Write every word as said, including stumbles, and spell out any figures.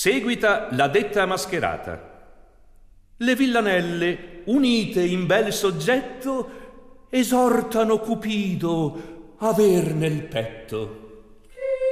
Seguita la detta mascherata. Le villanelle, unite in bel soggetto, esortano Cupido aver nel petto.